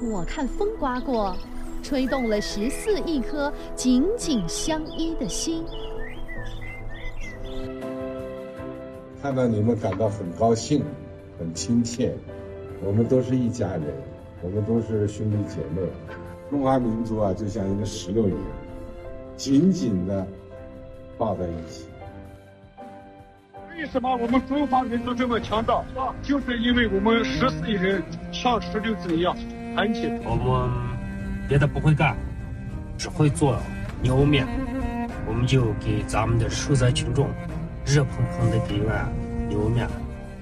我看风刮过，吹动了14亿颗紧紧相依的心。 看到你们感到很高兴，很亲切。我们都是一家人，我们都是兄弟姐妹。中华民族啊，就像一个石榴一样，紧紧地抱在一起。 为什么我们中华民族这么强大？就是因为我们14亿人像石榴子一样团结。 我们别的不会干，只会做牛肉面，我们就给咱们的受灾群众热腾腾的给碗牛肉面。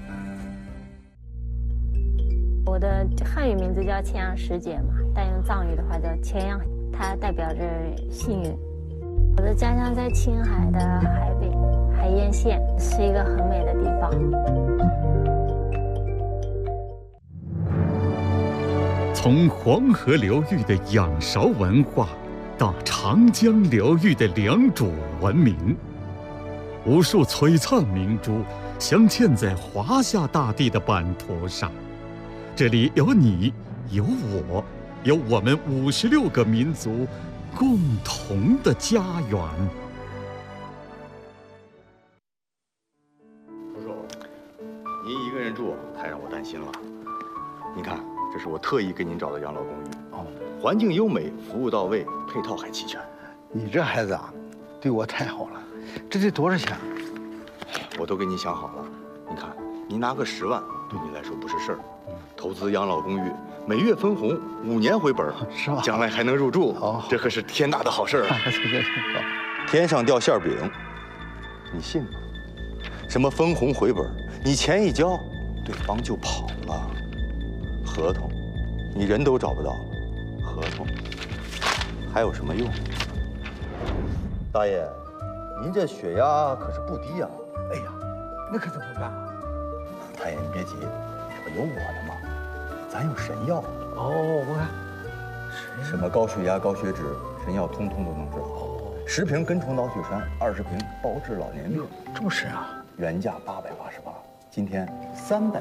我的汉语名字叫钱阳师姐嘛，但用藏语的话叫钱阳，它代表着幸运。我的家乡在青海的海北海晏县，是一个很美的地方。 从黄河流域的仰韶文化到长江流域的良渚文明，无数璀璨明珠镶嵌在华夏大地的版图上。这里有你，有我，有我们56个民族共同的家园。 叔叔，您一个人住太让我担心了。您看，这是我特意给您找的养老公寓，环境优美，服务到位，配套还齐全。 你这孩子啊，对我太好了。这得多少钱？ 我都给您想好了。您看，您拿个10万，对您来说不是事儿。投资养老公寓，每月分红，5年回本， 是吧？将来还能入住，这可是天大的好事儿啊！天上掉馅饼，你信吗？什么分红回本，你钱一交，对方就跑了。合同，你人都找不到，合同还有什么用？大爷，您这血压可是不低呀！ 哎呀，那可怎么办啊？ 大爷，你别急，这不有我的吗？咱有神药哦，我看什么高血压、高血脂，神药通通都能治好。10瓶根虫脑血栓，20瓶包治老年病。 这么神啊！ 原价888，今天388。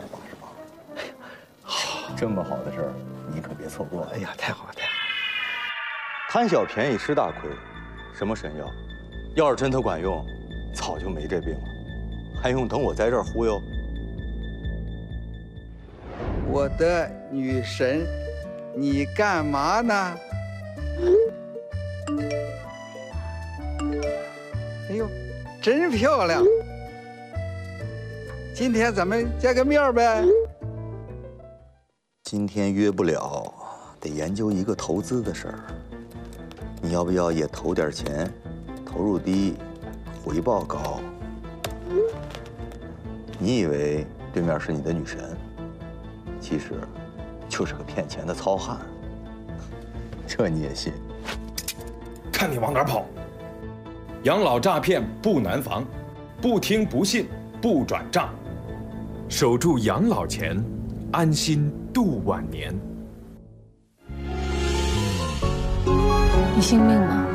这么好的事儿，你可别错过。 哎呀，太好了，太好了！ 贪小便宜吃大亏，什么神药？要是真它管用，早就没这病了，还用等我在这儿忽悠？ 我的女神，你干嘛呢？哎呦，真漂亮！今天咱们见个面呗。 今天约不了，得研究一个投资的事儿。你要不要也投点钱？投入低，回报高。你以为对面是你的女神？其实，就是个骗钱的糙汉。这你也信？ 看你往哪儿跑！养老诈骗不难防，不听不信不转账，守住养老钱，安心度晚年。 你信命吗？